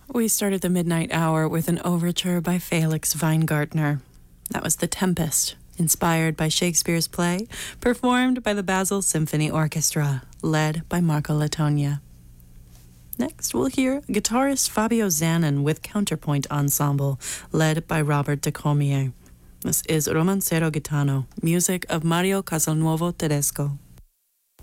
We started the midnight hour with an overture by Felix Weingartner. That was The Tempest, inspired by Shakespeare's play, performed by the Basel Symphony Orchestra, led by Marco Latonia. Next, we'll hear guitarist Fabio Zanin with Counterpoint Ensemble, led by Robert de Comier. This is Romancero Gitano, music of Mario Casalnuovo Tedesco.